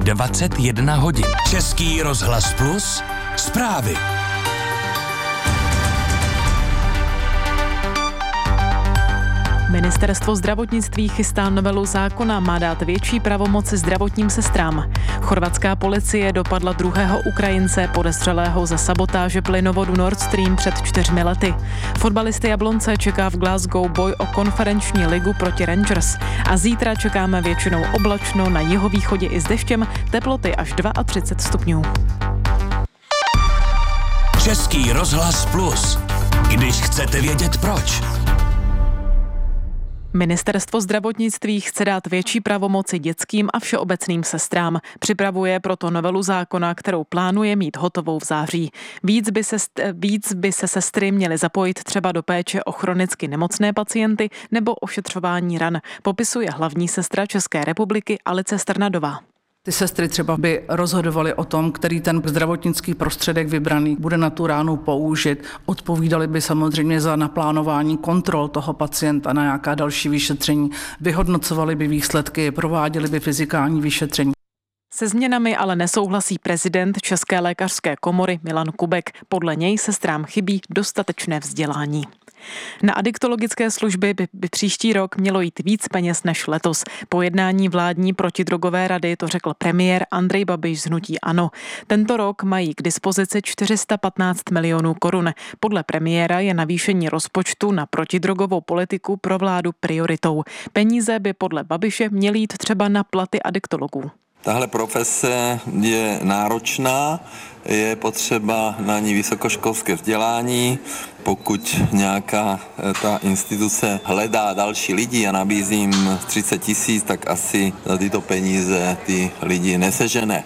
21 hodin. Český rozhlas Plus, zprávy. Ministerstvo zdravotnictví chystá novelu zákona, má dát větší pravomoci zdravotním sestrám. Chorvatská policie dopadla druhého Ukrajince podezřelého za sabotáže plynovodu Nord Stream před 4 lety. Fotbalisty Jablonce čeká v Glasgow boj o konferenční ligu proti Rangers. A zítra čekáme většinou oblačno, na jihovýchodě i s deštěm, teploty až 32 stupňů. Český rozhlas Plus. Když chcete vědět proč. Ministerstvo zdravotnictví chce dát větší pravomoci dětským a všeobecným sestrám. Připravuje proto novelu zákona, kterou plánuje mít hotovou v září. Víc by se sestry měly zapojit třeba do péče o chronicky nemocné pacienty nebo ošetřování ran, popisuje hlavní sestra České republiky Alice Strnadová. Ty sestry třeba by rozhodovaly o tom, který ten zdravotnický prostředek vybraný bude na tu ránu použit. Odpovídali by samozřejmě za naplánování kontrol toho pacienta na nějaká další vyšetření. Vyhodnocovali by výsledky, prováděli by fyzikální vyšetření. Se změnami ale nesouhlasí prezident České lékařské komory Milan Kubek. Podle něj sestrám chybí dostatečné vzdělání. Na adiktologické služby by příští rok mělo jít víc peněz než letos. Po jednání vládní protidrogové rady to řekl premiér Andrej Babiš z hnutí ANO. Tento rok mají k dispozici 415 milionů korun. Podle premiéra je navýšení rozpočtu na protidrogovou politiku pro vládu prioritou. Peníze by podle Babiše měly jít třeba na platy adiktologů. Tahle profese je náročná, je potřeba na ní vysokoškolské vzdělání. Pokud nějaká ta instituce hledá další lidi a nabízí jim 30 000, tak asi za tyto peníze ty lidi nesežene.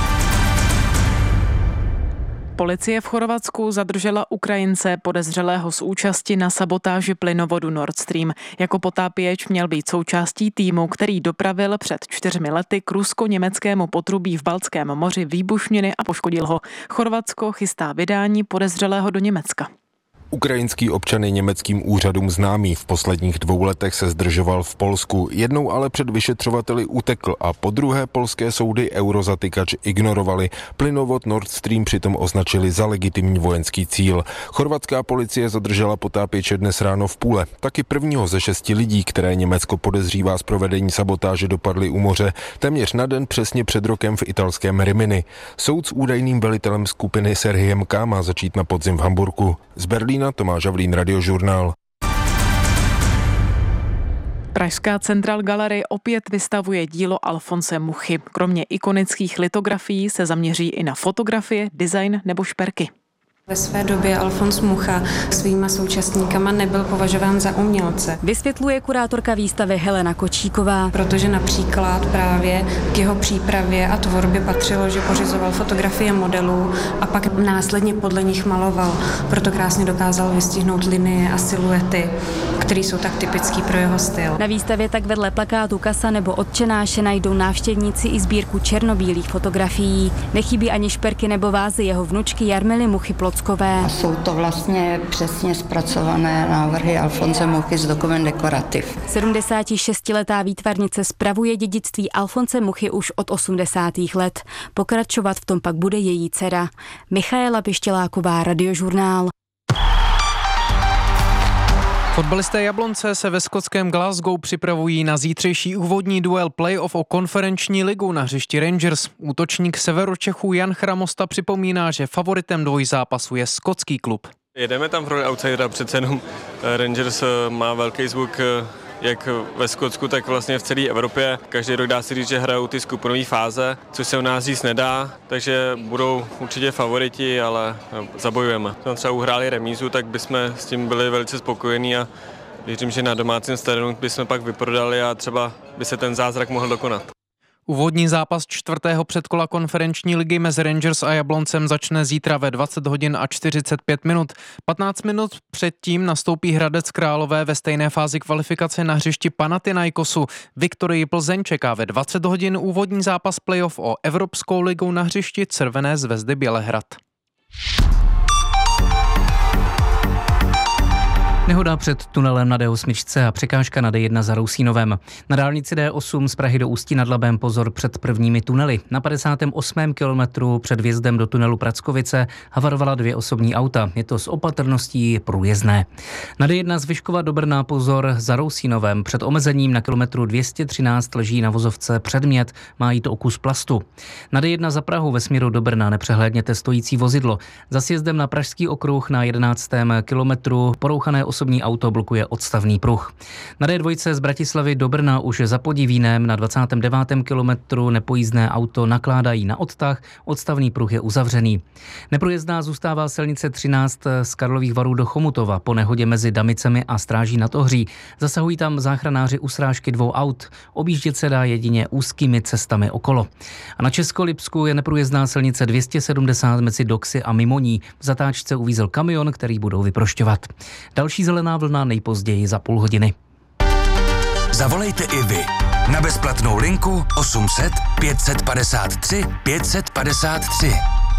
Policie v Chorvatsku zadržela Ukrajince podezřelého z účasti na sabotáži plynovodu Nord Stream. Jako potápěč měl být součástí týmu, který dopravil před 4 lety k rusko-německému potrubí v Baltském moři výbušniny a poškodil ho. Chorvatsko chystá vydání podezřelého do Německa. Ukrajinský občan je německým úřadům známý. V posledních 2 letech se zdržoval v Polsku. Jednou ale před vyšetřovateli utekl a po druhé polské soudy eurozatykač ignorovali. Plynovod Nord Stream přitom označili za legitimní vojenský cíl. Chorvatská policie zadržela potápěče dnes ráno v Pule. Taky prvního ze 6 lidí, které Německo podezřívá z provedení sabotáže, dopadli u moře. Téměř na den přesně před rokem v italském Rimini. Soud s údajným velitelem skupiny Serhiem K. má začít na podzim v Hamburku. Z Berlína Tomáš Havlín, Radiožurnál. Pražská Central Gallery opět vystavuje dílo Alfonse Muchy. Kromě ikonických litografií se zaměří i na fotografie, design nebo šperky. Ve své době Alfons Mucha svýma současníkama nebyl považován za umělce. Vysvětluje kurátorka výstavy Helena Kočíková. Protože například právě k jeho přípravě a tvorbě patřilo, že pořizoval fotografie modelů a pak následně podle nich maloval. Proto krásně dokázal vystihnout linie a siluety, které jsou tak typický pro jeho styl. Na výstavě tak vedle plakátu Kasa nebo Otčenáše najdou návštěvníci i sbírku černobílých fotografií. Nechybí ani šperky nebo vázy jeho vnučky Jarmily Muchy Plockové. A jsou to vlastně přesně zpracované návrhy Alfonse Muchy z Dokument Dekorativ. 76letá výtvarnice spravuje dědictví Alfonse Muchy už od 80. let. Pokračovat v tom pak bude její dcera. Michaela Pištěláková, Radiožurnál. Fotbalisté Jablonce se ve skotském Glasgow připravují na zítřejší úvodní duel playoff o konferenční ligu na hřišti Rangers. Útočník Severočechů Jan Chramosta připomíná, že favoritem dvojzápasu je skotský klub. Jedeme tam v roli outsidera, přece jenom Rangers má velký zvuk jak ve Skotsku, tak vlastně v celé Evropě. Každý rok dá se říct, že hrajou ty skupinové fáze, což se u nás říct nedá, takže budou určitě favoriti, ale zabojujeme. Jsme třeba uhráli remízu, tak bychom s tím byli velice spokojení a věřím, že na domácím stadionu bychom pak vyprodali a třeba by se ten zázrak mohl dokonat. Úvodní zápas 4. předkola konferenční ligy mezi Rangers a Jabloncem začne zítra ve 20 hodin a 45 minut. 15 minut předtím nastoupí Hradec Králové ve stejné fázi kvalifikace na hřišti Panathinaikosu. Viktorii Plzeň čeká ve 20 hodin úvodní zápas playoff o Evropskou ligu na hřišti Červené Zvezdy Bělehrad. Nehoda před tunelem na D8 a překážka na D1 za Rousínovem. Na dálnici D8 z Prahy do Ústí nad Labem pozor před prvními tunely. Na 58. kilometru před vjezdem do tunelu Prackovice havarovala 2 osobní auta. Je to s opatrností průjezdné. Na D1 z Vyškova do Brna pozor za Rousínovem. Před omezením na kilometru 213 leží na vozovce předmět, má jít o kus plastu. Na D1 za Prahu ve směru do Brna nepřehlédněte stojící vozidlo. Za sjezdem na Pražský okruh na 11. kilometru porouchané osobní auto blokuje odstavný pruh. Na D2 z Bratislavy do Brna už za Podivínem na 29. kilometru nepojízdné auto nakládají na odtah, odstavný pruh je uzavřený. Neprůjezdná zůstává silnice 13 z Karlových Varů do Chomutova po nehodě mezi Damicemi a Stráží nad Ohří. Zasahují tam záchranáři u srážky 2 aut. Objíždět se dá jedině úzkými cestami okolo. A na Českolipsku je neprůjezdná silnice 270 mezi Doxy a Mimoní. V zatáčce uvízl kamion, který budou vyprošťovat. Další zelená vlna nejpozději za půl hodiny. Zavolejte i vy na bezplatnou linku 800 553 553.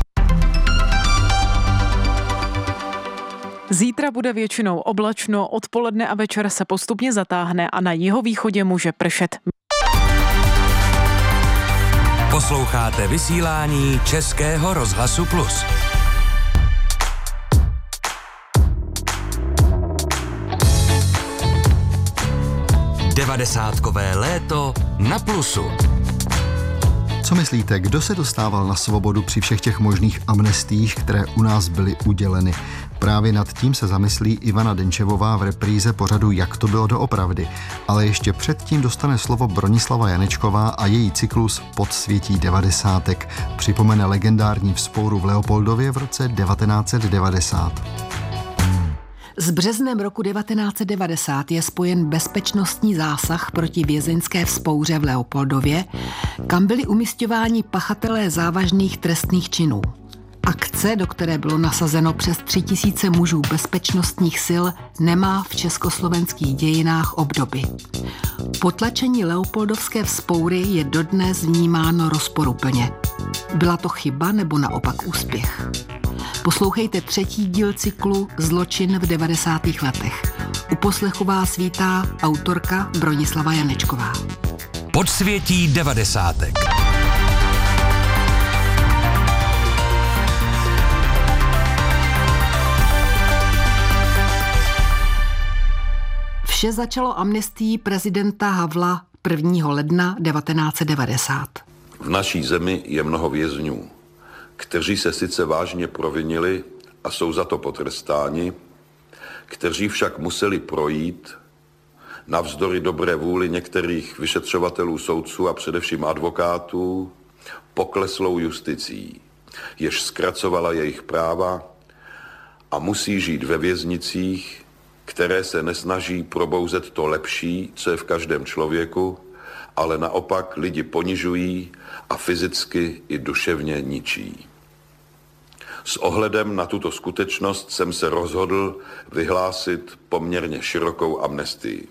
Zítra bude většinou oblačno, odpoledne a večer se postupně zatáhne a na jihovýchodě může pršet. Posloucháte vysílání Českého rozhlasu Plus. 90kové léto na Plusu. Co myslíte, kdo se dostával na svobodu při všech těch možných amnestiích, které u nás byly uděleny? Právě nad tím se zamyslí Ivana Denčevová v repríze pořadu Jak to bylo doopravdy. Ale ještě předtím dostane slovo Bronislava Janečková a její cyklus Podsvětí 90. Připomene legendární vzpouru v Leopoldově v roce 1990. S březnem roku 1990 je spojen bezpečnostní zásah proti vězeňské vzpouře v Leopoldově, kam byli umisťováni pachatelé závažných trestných činů. Akce, do které bylo nasazeno přes 3000 mužů bezpečnostních sil, nemá v československých dějinách obdoby. Potlačení leopoldovské vzpoury je dodnes vnímáno rozporuplně. Byla to chyba nebo naopak úspěch? Poslouchejte 3. díl cyklu Zločin v 90. letech. U poslechu vás vítá autorka Bronislava Janečková. Podsvětí 90. Vše začalo amnestií prezidenta Havla 1. ledna 1990. V naší zemi je mnoho vězňů, kteří se sice vážně provinili a jsou za to potrestáni, kteří však museli projít navzdory dobré vůli některých vyšetřovatelů, soudců a především advokátů pokleslou justicí, jež zkracovala jejich práva a musí žít ve věznicích, které se nesnaží probouzet to lepší, co je v každém člověku, ale naopak lidi ponižují a fyzicky i duševně ničí. S ohledem na tuto skutečnost jsem se rozhodl vyhlásit poměrně širokou amnestii.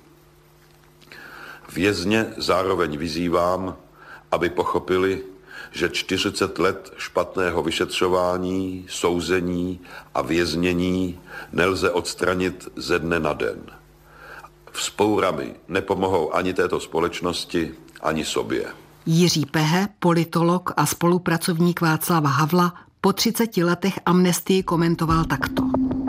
Vězně zároveň vyzývám, aby pochopili, že 40 let špatného vyšetřování, souzení a věznění nelze odstranit ze dne na den. Vzpourami nepomohou ani této společnosti, ani sobě. Jiří Pehe, politolog a spolupracovník Václava Havla, po 30 letech amnestii komentoval takto.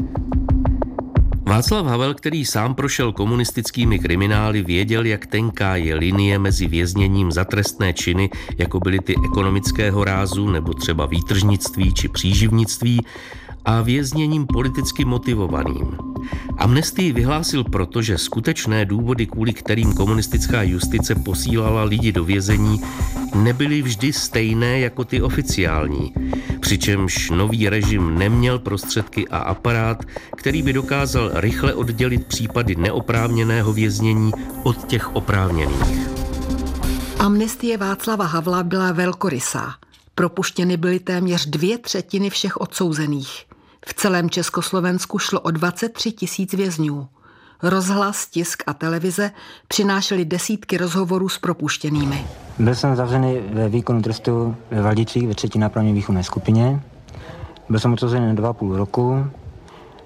Václav Havel, který sám prošel komunistickými kriminály, věděl, jak tenká je linie mezi vězněním za trestné činy, jako byly ty ekonomického rázu nebo třeba výtržnictví či příživnictví, a vězněním politicky motivovaným. Amnestii vyhlásil proto, že skutečné důvody, kvůli kterým komunistická justice posílala lidi do vězení, nebyly vždy stejné jako ty oficiální, přičemž nový režim neměl prostředky a aparát, který by dokázal rychle oddělit případy neoprávněného věznění od těch oprávněných. Amnestie Václava Havla byla velkorysá. Propuštěny byly téměř 2/3 všech odsouzených. V celém Československu šlo o 23 000 vězňů. Rozhlas, tisk a televize přinášely desítky rozhovorů s propuštěnými. Byl jsem zavřený ve výkonu trestu ve Valdicích ve 3. nápravně výchovné skupině. Byl jsem odsouzený na 2,5 roku.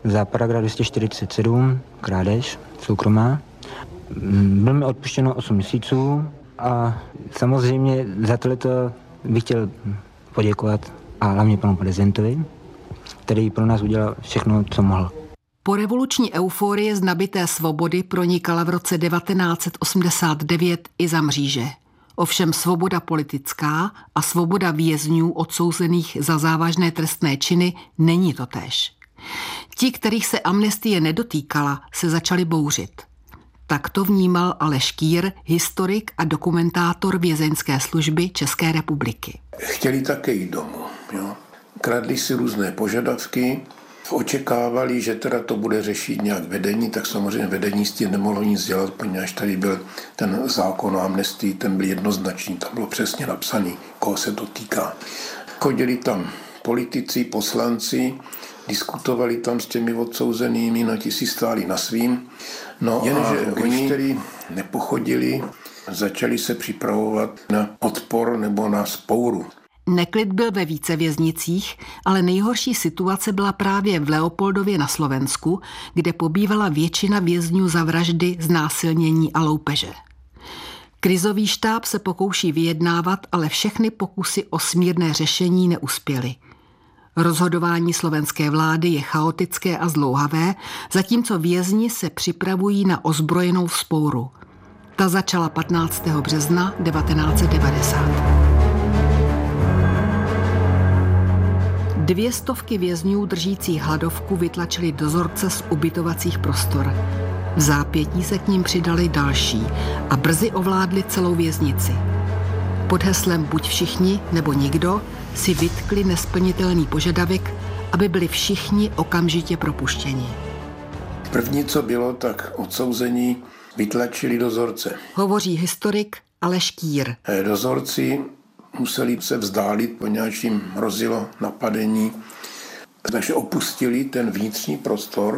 za paragraf 247, krádež, soukromá. Bylo mi odpuštěno 8 měsíců a samozřejmě za tohleto bych chtěl poděkovat a hlavně panu prezidentovi, který pro nás udělal všechno, co mohl. Po revoluční euforie z nabité svobody pronikala v roce 1989 i za mříže. Ovšem svoboda politická a svoboda vězňů odsouzených za závažné trestné činy není totéž. Ti, kterých se amnestie nedotýkala, se začali bouřit. Tak to vnímal Aleš Kýr, historik a dokumentátor vězeňské služby České republiky. Chtěli také jít domů. Jo. Kradli si různé požadavky, očekávali, že teda to bude řešit nějak vedení, tak samozřejmě vedení s tím nemohlo nic dělat, poněvadž tady byl ten zákon o amnestii, ten byl jednoznačný, tam bylo přesně napsaný, koho se to týká. Chodili tam politici, poslanci, diskutovali tam s těmi odsouzenými, no ti si stáli na svým. No jenže oni, kteří nepochodili, začali se připravovat na odpor nebo na vzpouru. Neklid byl ve více věznicích, ale nejhorší situace byla právě v Leopoldově na Slovensku, kde pobývala většina vězňů za vraždy, znásilnění a loupeže. Krizový štáb se pokouší vyjednávat, ale všechny pokusy o smírné řešení neuspěly. Rozhodování slovenské vlády je chaotické a zdlouhavé, zatímco vězni se připravují na ozbrojenou vzpouru. Ta začala 15. března 1990. 200 vězňů držících hladovku vytlačili dozorce z ubytovacích prostor. V zápětí se k ním přidali další a brzy ovládli celou věznici. Pod heslem Buď všichni nebo nikdo si vytkli nesplnitelný požadavek, aby byli všichni okamžitě propuštěni. První, co bylo, tak odsouzení vytlačili dozorce. Hovoří historik Aleš Kýr. Dozorci museli se vzdálit, poněvadž jim hrozilo napadení, takže opustili ten vnitřní prostor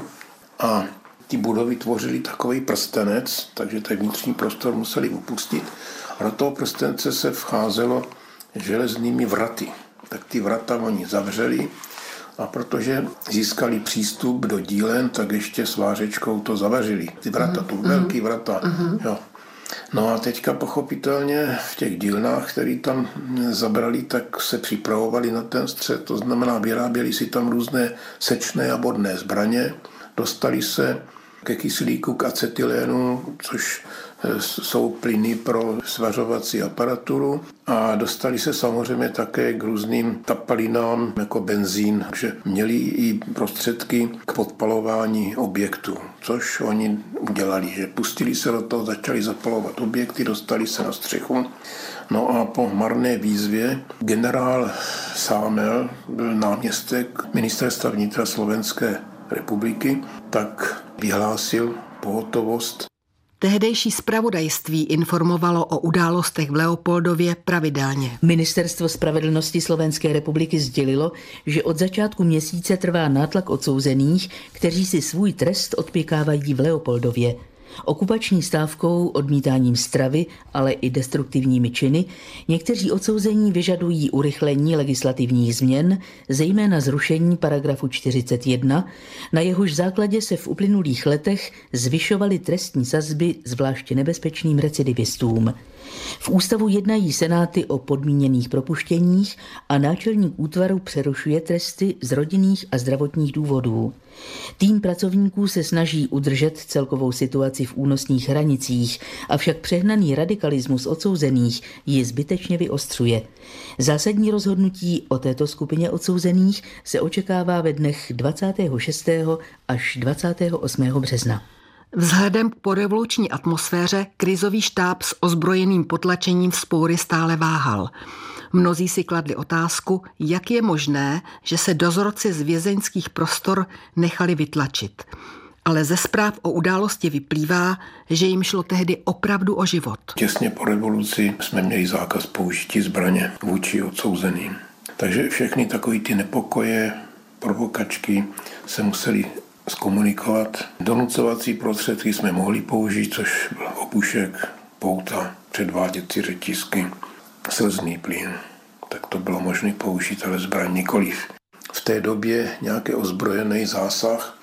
a ty budovy tvořily takový prstenec, takže ten vnitřní prostor museli opustit a do toho prstence se vcházelo železnými vraty. Tak ty vrata oni zavřeli a protože získali přístup do dílen, tak ještě svářečkou to zavařili. Ty vrata, tu velký vrata, jo. No a teďka pochopitelně v těch dílnách, který tam zabrali, tak se připravovali na ten střet, to znamená vyráběli si tam různé sečné a bodné zbraně, dostali se ke kyslíku, k acetylénu, což jsou plyny pro svařovací aparaturu a dostali se samozřejmě také k různým tapalinám jako benzín, že měli i prostředky k podpalování objektů, což oni udělali, že pustili se do toho, začali zapalovat objekty, dostali se na střechu. No a po marné výzvě generál Sámel byl náměstek ministerstva vnitra Slovenské republiky, tak vyhlásil pohotovost. Tehdejší zpravodajství informovalo o událostech v Leopoldově pravidelně. Ministerstvo spravedlnosti Slovenské republiky sdělilo, že od začátku měsíce trvá nátlak odsouzených, kteří si svůj trest odpěkávají v Leopoldově. Okupační stávkou, odmítáním stravy, ale i destruktivními činy někteří odsouzení vyžadují urychlení legislativních změn, zejména zrušení paragrafu 41, na jehož základě se v uplynulých letech zvyšovaly trestní sazby zvláště nebezpečným recidivistům. V ústavu jednají senáty o podmíněných propuštěních a náčelník útvaru přerušuje tresty z rodinných a zdravotních důvodů. Tým pracovníků se snaží udržet celkovou situaci v únosných hranicích, avšak přehnaný radikalismus odsouzených ji zbytečně vyostřuje. Zásadní rozhodnutí o této skupině odsouzených se očekává ve dnech 26. až 28. března. Vzhledem k porevoluční atmosféře krizový štáb s ozbrojeným potlačením vzpoury stále váhal. Mnozí si kladli otázku, jak je možné, že se dozorci z vězeňských prostor nechali vytlačit. Ale ze zpráv o události vyplývá, že jim šlo tehdy opravdu o život. Těsně po revoluci jsme měli zákaz použití zbraně vůči odsouzeným. Takže všechny takové ty nepokoje, provokačky se museli zkomunikovat. Donucovací prostředky jsme mohli použít, což byl obušek, pouta, předváděcí řetisky, slzný plyn. Tak to bylo možné použít, ale zbraň nikoliv. V té době nějaký ozbrojený zásah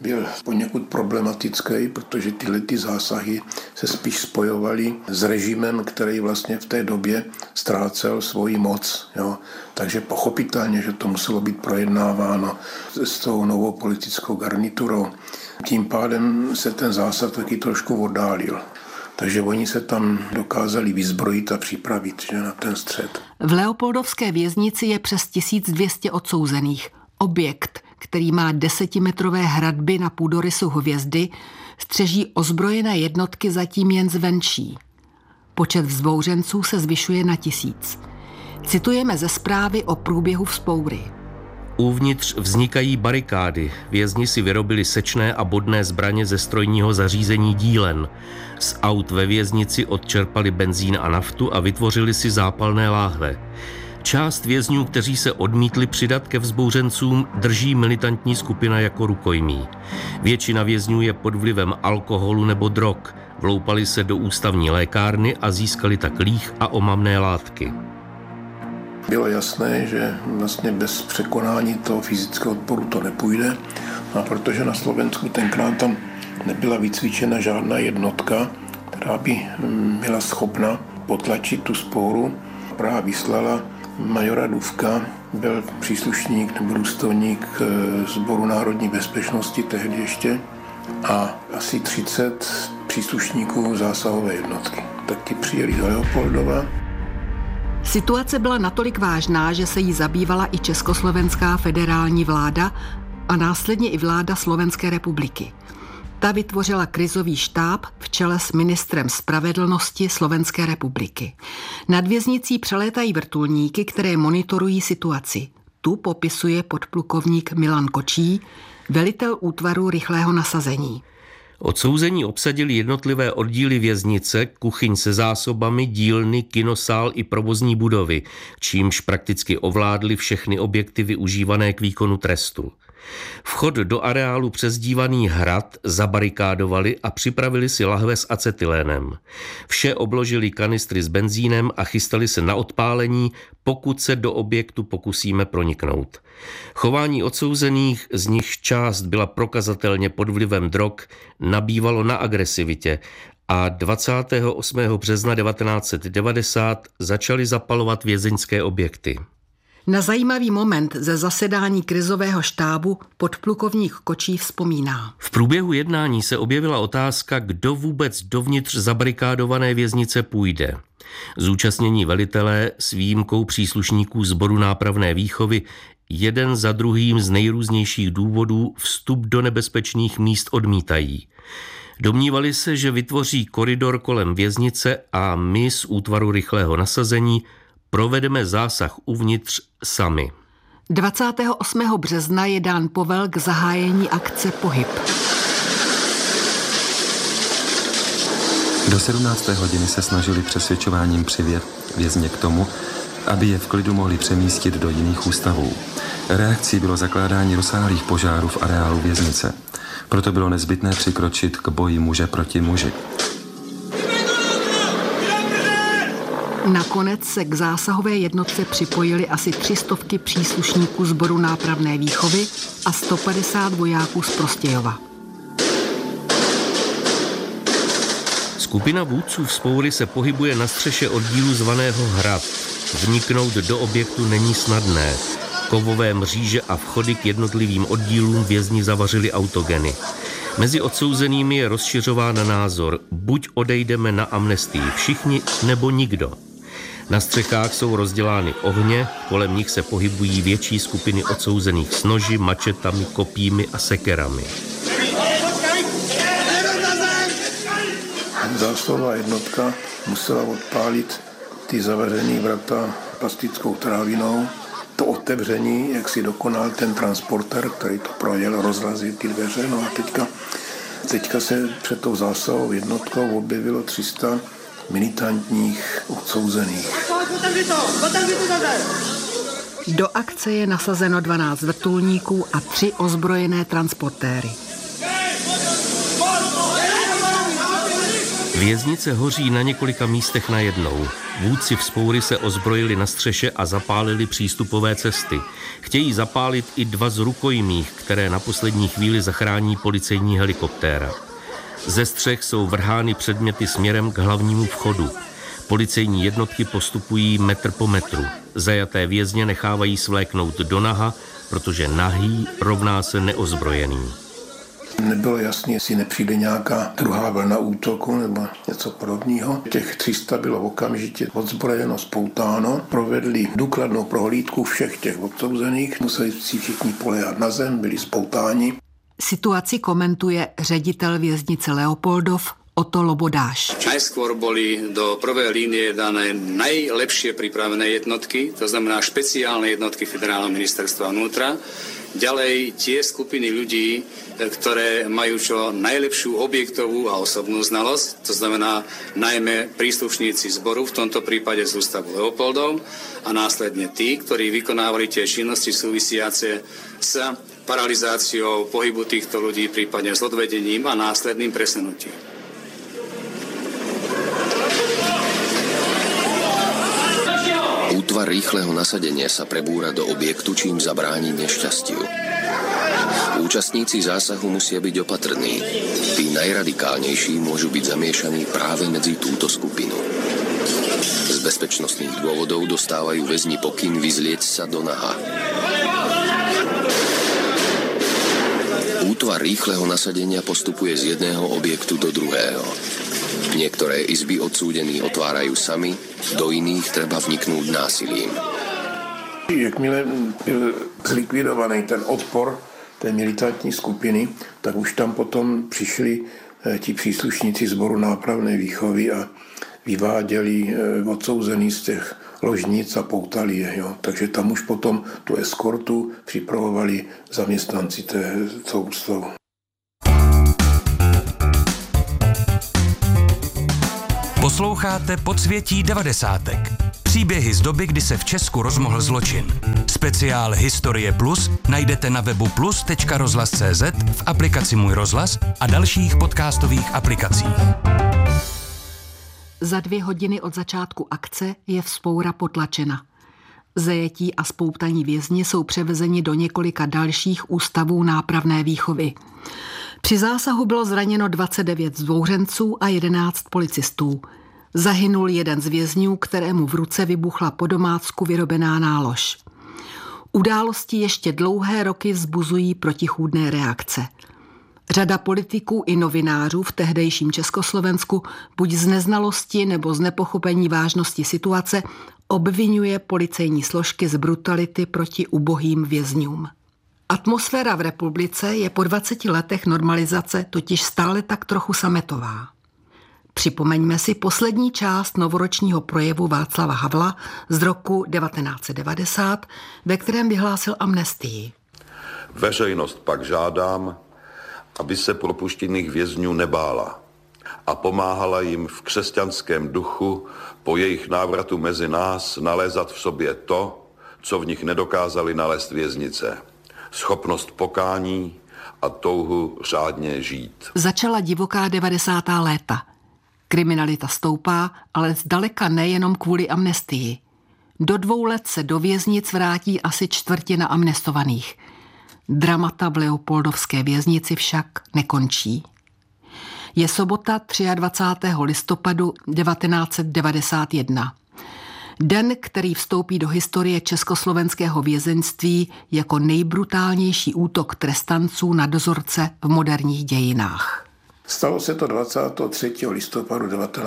byl poněkud problematický, protože tyhle zásahy se spíš spojovaly s režimem, který vlastně v té době ztrácel svoji moc. Jo. Takže pochopitelně, že to muselo být projednáváno s tou novou politickou garniturou. Tím pádem se ten zásah taky trošku oddálil. Takže oni se tam dokázali vyzbrojit a připravit, že, na ten střet. V Leopoldovské věznici je přes 1200 odsouzených. Objekt, který má 10metrové hradby na půdorysu hvězdy, střeží ozbrojené jednotky zatím jen zvenčí. Počet vzbouřenců se zvyšuje na 1000. Citujeme ze zprávy o průběhu vzpoury. Uvnitř vznikají barikády. Vězni si vyrobili sečné a bodné zbraně ze strojního zařízení dílen. Z aut ve věznici odčerpali benzín a naftu a vytvořili si zápalné láhve. Část vězňů, kteří se odmítli přidat ke vzbouřencům, drží militantní skupina jako rukojmí. Většina vězňů je pod vlivem alkoholu nebo drog. Vloupali se do ústavní lékárny a získali tak líh a omamné látky. Bylo jasné, že vlastně bez překonání toho fyzického odporu to nepůjde. A protože na Slovensku tenkrát tam nebyla vycvičena žádná jednotka, která by byla schopna potlačit tu spouru, Praha vyslala majora Dufka, byl příslušník nebo důstojník Sboru národní bezpečnosti tehdy ještě a asi 30 příslušníků zásahové jednotky. Tak ti přijeli do Leopoldova. Situace byla natolik vážná, že se jí zabývala i Československá federální vláda a následně i vláda Slovenské republiky. Ta vytvořila krizový štáb v čele s ministrem spravedlnosti Slovenské republiky. Nad věznicí přelétají vrtulníky, které monitorují situaci. Tu popisuje podplukovník Milan Kočí, velitel útvaru rychlého nasazení. Odsouzení obsadili jednotlivé oddíly věznice, kuchyň se zásobami, dílny, kinosál i provozní budovy, čímž prakticky ovládli všechny objekty využívané k výkonu trestu. Vchod do areálu přezdívaný Hrad zabarikádovali a připravili si lahve s acetylénem. Vše obložili kanistry s benzínem a chystali se na odpálení, pokud se do objektu pokusíme proniknout. Chování odsouzených, z nichž část byla prokazatelně pod vlivem drog, nabývalo na agresivitě a 28. března 1990 začali zapalovat vězeňské objekty. Na zajímavý moment ze zasedání krizového štábu podplukovník Kočí vzpomíná. V průběhu jednání se objevila otázka, kdo vůbec dovnitř zabarikádované věznice půjde. Zúčastnění velitelé s výjimkou příslušníků Sboru nápravné výchovy jeden za druhým z nejrůznějších důvodů vstup do nebezpečných míst odmítají. Domnívali se, že vytvoří koridor kolem věznice a my z útvaru rychlého nasazení provedeme zásah uvnitř sami. 28. března je dán povel k zahájení akce Pohyb. Do 17. hodiny se snažili přesvědčováním přivět vězně k tomu, aby je v klidu mohli přemístit do jiných ústavů. Reakcí bylo zakládání rozsáhlých požárů v areálu věznice. Proto bylo nezbytné přikročit k boji muže proti muži. Nakonec se k zásahové jednotce připojili asi 300 příslušníků Sboru nápravné výchovy a 150 vojáků z Prostějova. Skupina vůdců vzpoury se pohybuje na střeše oddílu zvaného Hrad. Vniknout do objektu není snadné. Kovové mříže a vchody k jednotlivým oddílům vězni zavařili autogeny. Mezi odsouzenými je rozšiřován názor, buď odejdeme na amnestii všichni, nebo nikdo. Na střechách jsou rozdělány ohně, kolem nich se pohybují větší skupiny odsouzených s noži, mačetami, kopími a sekerami. Zásahová jednotka musela odpálit ty zavřené vrata plastickou trávinou. To otevření, jak si dokonal ten transporter, který to projel, rozrazil ty dveře. No a teďka se před tou zásahovou jednotkou objevilo 300 militantních odsouzených. Do akce je nasazeno 12 vrtulníků a 3 ozbrojené transportéry. Věznice hoří na několika místech najednou. Vůdci vzpoury se ozbrojili na střeše a zapálili přístupové cesty. Chtějí zapálit i 2 z rukojmích, které na poslední chvíli zachrání policejní helikoptéra. Ze střech jsou vrhány předměty směrem k hlavnímu vchodu. Policejní jednotky postupují metr po metru. Zajaté vězně nechávají svléknout do naha, protože nahý rovná se neozbrojený. Nebylo jasné, jestli nepřijde nějaká druhá vlna útoku nebo něco podobného. Těch 300 bylo okamžitě odzbrojeno, spoutáno. Provedli důkladnou prohlídku všech těch odsouzených. Museli si všichni poléhat na zem, byli spoutáni. Situaci komentuje ředitel věznice Leopoldov Otto Lobodáš. Najskôr boli do prvej línie dané najlepšie pripravené jednotky, to znamená špeciálne jednotky Federálneho ministerstva vnútra. Ďalej tie skupiny ľudí, ktoré majú čo najlepšiu objektovú a osobnú znalosť, to znamená najmä príslušníci zboru, v tomto prípade z ústavu Leopoldov, a následne tí, ktorí vykonávali tie činnosti súvisiace s paralizáciou pohybu týchto ľudí, prípadne s odvedením a následným presunutím. Útvar rýchleho nasadenia sa prebúra do objektu, čím zabráni nešťastiu. Účastníci zásahu musia byť opatrní. Tí najradikálnejší môžu byť zamiešaní práve medzi túto skupinu. Z bezpečnostných dôvodov dostávajú väzni pokyn vyzlieť sa do naha. Útvar rýchleho nasadenia postupuje z jedného objektu do druhého. Niektoré izby odsúdení otvárajú sami, do iných treba vniknúť násilím. Jakmile byl zlikvidovaný ten odpor té militantní skupiny, tak už tam potom přišli ti příslušníci sboru nápravné výchovy a vyváděli odsouzený z těch ložnic a poutali je. Jo. Takže tam už potom tu eskortu připravovali zaměstnanci toho ústavu. Posloucháte Podsvětí 90. Příběhy z doby, kdy se v Česku rozmohl zločin. Speciál Historie Plus najdete na webu plus.rozhlas.cz, v aplikaci Můj rozhlas a dalších podcastových aplikacích. Za 2 hodiny od začátku akce je vzpoura potlačena. Zajetí a spoutaní vězni jsou převezeni do několika dalších ústavů nápravné výchovy. Při zásahu bylo zraněno 29 vzbouřenců a 11 policistů. Zahynul jeden z vězňů, kterému v ruce vybuchla po domácku vyrobená nálož. Události ještě dlouhé roky vzbuzují protichůdné reakce. Řada politiků i novinářů v tehdejším Československu buď z neznalosti nebo z nepochopení vážnosti situace obvinuje policejní složky z brutality proti ubohým vězňům. Atmosféra v republice je po 20 letech normalizace totiž stále tak trochu sametová. Připomeňme si poslední část novoročního projevu Václava Havla z roku 1990, ve kterém vyhlásil amnestii. Veřejnost pak žádám, aby se propuštěných vězňů nebála a pomáhala jim v křesťanském duchu po jejich návratu mezi nás nalézat v sobě to, co v nich nedokázali nalézt věznice. Schopnost pokání a touhu řádně žít. Začala divoká 90. léta. Kriminalita stoupá, ale zdaleka nejenom kvůli amnestii. Do 2 let se do věznic vrátí asi 1/4 amnestovaných. Dramata v Leopoldovské věznici však nekončí. Je sobota 23. listopadu 1991. Den, který vstoupí do historie československého vězeňství jako nejbrutálnější útok trestanců na dozorce v moderních dějinách. Stalo se to 23. listopadu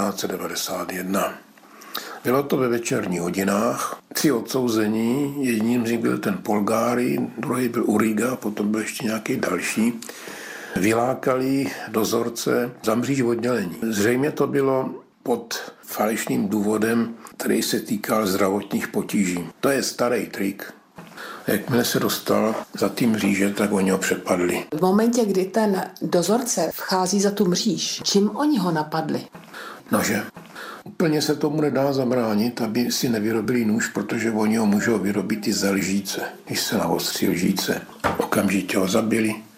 1991. Bylo to ve večerních hodinách. 3 odsouzení, jedním z nich byl ten Polgári, druhý byl Uriga, potom byl ještě nějaký další. Vylákali dozorce za mříž oddělení. Zřejmě to bylo pod falešným důvodem, který se týkal zdravotních potíží. To je starý trik. Jakmile se dostal za ty mříže, tak oni ho přepadli. V momentě, kdy ten dozorce vchází za tu mříž, čím oni ho napadli? Nože. Úplně se tomu nedá zabránit, aby si nevyrobili nůž, protože oni ho můžou vyrobit i ze lžíce. Když se naostří lžíce, okamžitě ho zabili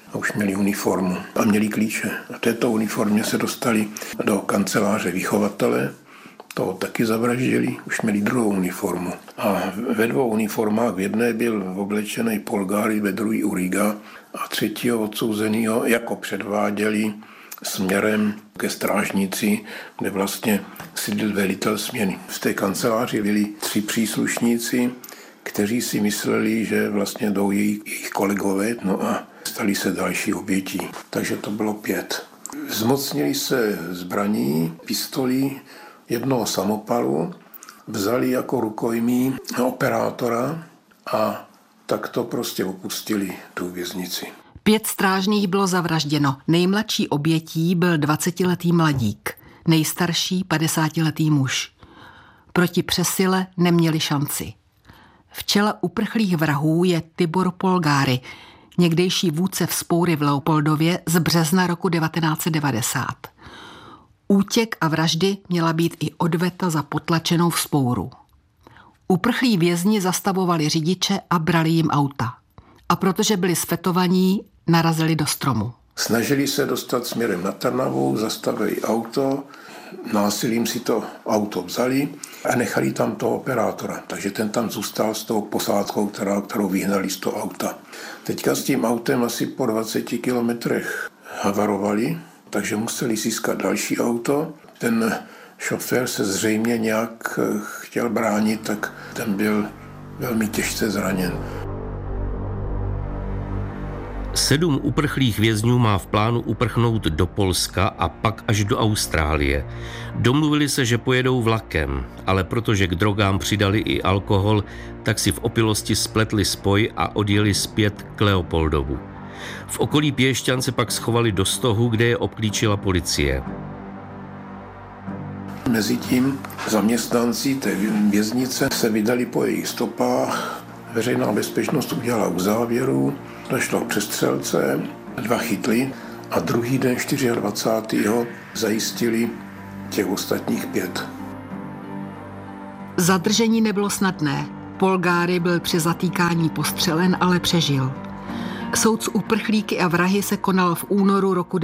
a už měli uniformu a měli klíče. A v této uniformě se dostali do kanceláře vychovatele, toho taky zavraždili, už měli druhou uniformu. A ve dvou uniformách, v jedné byl oblečený Polgári, ve druhé Uriga a třetího odsouzenýho jako předváděli směrem ke strážnici, kde vlastně sídlil velitel směny. V té kanceláři byli 3 příslušníci, kteří si mysleli, že vlastně jdou jejich kolegové, no a stali se další obětí. Takže to bylo 5. Zmocnili se zbraní, pistolí, jednoho samopalu, vzali jako rukojmí operátora a tak to prostě opustili tu věznici. 5 strážných bylo zavražděno. Nejmladší obětí byl 20letý mladík, nejstarší 50letý muž. Proti přesile neměli šanci. V čele uprchlých vrahů je Tibor Polgári, někdejší vůdce vzpoury v Leopoldově z března roku 1990. Útěk a vraždy měla být i odveta za potlačenou vzpouru. Uprchlí vězni zastavovali řidiče a brali jim auta. A protože byli sfetovaní, narazili do stromu. Snažili se dostat směrem na Trnavu, zastavili auto, násilím si to auto vzali a nechali tam toho operátora. Takže ten tam zůstal s tou posádkou, kterou vyhnali z toho auta. Teďka s tím autem asi po 20 kilometrech havarovali, takže museli získat další auto. Ten šofér se zřejmě nějak chtěl bránit, tak ten byl velmi těžce zraněn. 7 uprchlých vězňů má v plánu uprchnout do Polska a pak až do Austrálie. Domluvili se, že pojedou vlakem, ale protože k drogám přidali i alkohol, tak si v opilosti spletli spoj a odjeli zpět k Leopoldovu. V okolí Piešťan se pak schovali do stohu, kde je obklíčila policie. Mezitím zaměstnanci té věznice se vydali po jejich stopách. Veřejná bezpečnost udělala uzávěru, došlo k přestřelce, 2 chytli a druhý den 24. zajistili těch ostatních 5. Zadržení nebylo snadné. Polgári byl při zatýkání postřelen, ale přežil. Soud s uprchlíky a vrahy se konal v únoru roku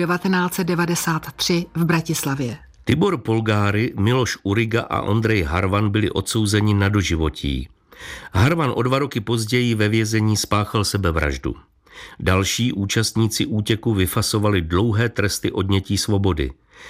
1993 v Bratislavě. Tibor Polgári, Miloš Uriga a Ondrej Harvan byli odsouzeni na doživotí. Harvan o 2 roky později ve vězení spáchal sebevraždu. Další účastníci útěku vyfasovali dlouhé tresty odnětí svobody.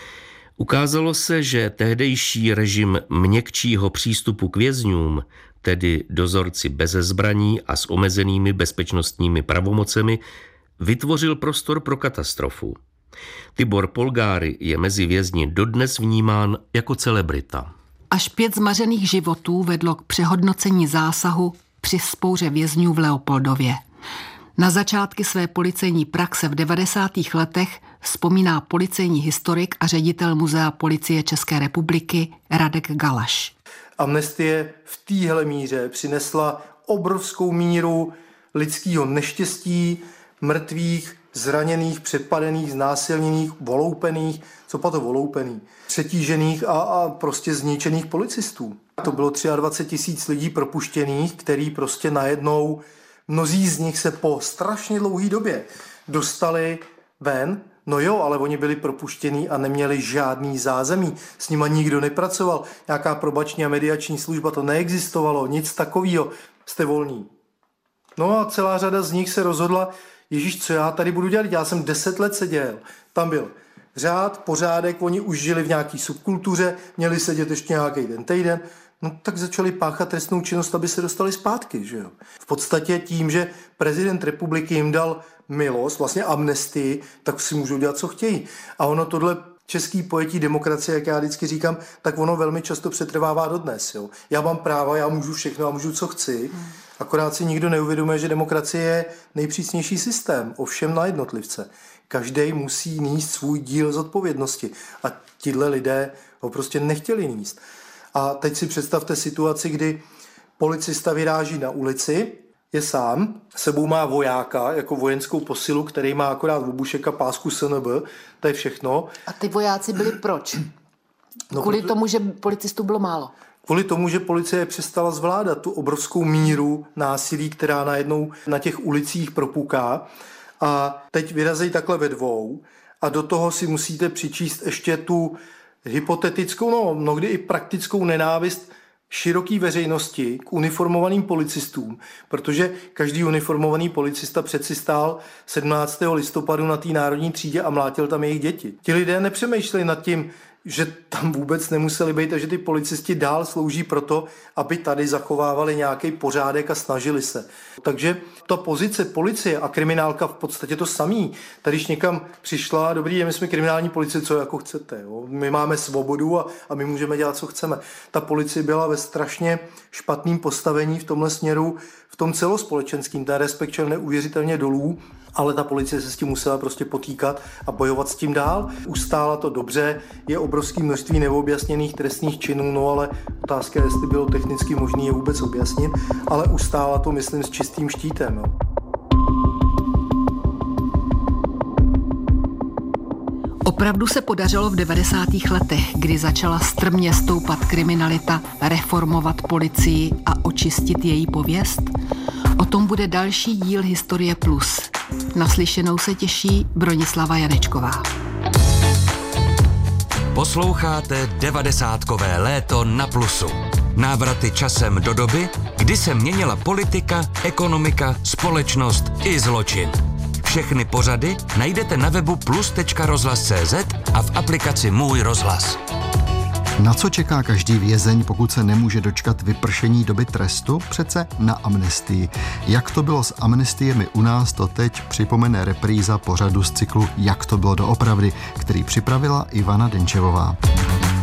Ukázalo se, že tehdejší režim měkčího přístupu k vězňům, tedy dozorci beze zbraní a s omezenými bezpečnostními pravomocemi, vytvořil prostor pro katastrofu. Tibor Polgári je mezi vězni dodnes vnímán jako celebrita. Až 5 zmařených životů vedlo k přehodnocení zásahu při vzpouře vězňů v Leopoldově. Na začátky své policejní praxe v 90. letech vzpomíná policejní historik a ředitel Muzea policie České republiky Radek Galaš. Amnestie v téhle míře přinesla obrovskou míru lidského neštěstí, mrtvých, zraněných, přepadených, znásilněných, voloupených, co pa to voloupený, přetížených a prostě zničených policistů. To bylo 23 000 lidí propuštěných, který prostě najednou, mnozí z nich se po strašně dlouhé době dostali ven. No jo, ale oni byli propuštění a neměli žádný zázemí. S nima nikdo nepracoval. Nějaká probační a mediační služba, to neexistovalo, nic takového. Jste volní. No a celá řada z nich se rozhodla, Ježíš, co já tady budu dělat? Já jsem 10 let seděl. Tam byl řád, pořádek, oni už žili v nějaký subkultuře, měli sedět ještě nějaký ten týden. No tak začali páchat trestnou činnost, aby se dostali zpátky, že jo. V podstatě tím, že prezident republiky jim dal milost, vlastně amnestii, tak si můžou dělat, co chtějí. A ono tohle český pojetí demokracie, jak já vždycky říkám, tak ono velmi často přetrvává dodnes, jo. Já mám práva, já můžu všechno, já můžu, co chci. Akorát si nikdo neuvědomuje, že demokracie je nejpřísnější systém, ovšem na jednotlivce. Každý musí nést svůj díl zodpovědnosti a tihle lidé ho prostě nechtěli nést. A teď si představte situaci, kdy policista vyráží na ulici, je sám, sebou má vojáka jako vojenskou posilu, který má akorát obušek a pásku SNB, to je všechno. A ty vojáci byli proč? Kvůli tomu, že policistů bylo málo. Kvůli tomu, že policie přestala zvládat tu obrovskou míru násilí, která najednou na těch ulicích propuká. a teď vyrazejí takhle ve dvou a do toho si musíte přičíst ještě tu hypotetickou, mnohdy i praktickou nenávist široké veřejnosti k uniformovaným policistům, protože každý uniformovaný policista přeci stál 17. listopadu na té národní třídě a mlátil tam jejich děti. Ti lidé nepřemýšleli nad tím, že tam vůbec nemuseli být a že ty policisti dál slouží proto, aby tady zachovávali nějaký pořádek a snažili se. Takže ta pozice policie a kriminálka v podstatě to samý. Tady když někam přišla, dobrý den, my jsme kriminální policie, co jako chcete. Jo? My máme svobodu a my můžeme dělat, co chceme. Ta policie byla ve strašně špatném postavení v tomhle směru, v tom celospolečenským. Ten respekt šel neuvěřitelně dolů, ale ta policie se s tím musela prostě potýkat a bojovat s tím dál. Ustála to dobře, je obrovské množství neobjasněných trestných činů, ale otázka je, jestli bylo technicky možné je vůbec objasnit, ale ustála to, myslím, s čistým štítem. Jo. Opravdu se podařilo v 90. letech, kdy začala strmě stoupat kriminalita, reformovat policii a očistit její pověst? O tom bude další díl Historie Plus. Naslyšenou se těší Bronislava Janečková. Posloucháte 90kové léto na Plusu. Návraty časem do doby, kdy se měnila politika, ekonomika, společnost i zločin. Všechny pořady najdete na webu plus.rozhlas.cz a v aplikaci Můj rozhlas. Na co čeká každý vězeň, pokud se nemůže dočkat vypršení doby trestu? Přece na amnestii. Jak to bylo s amnestiemi u nás, to teď připomene repríza pořadu z cyklu Jak to bylo doopravdy, který připravila Ivana Denčevová.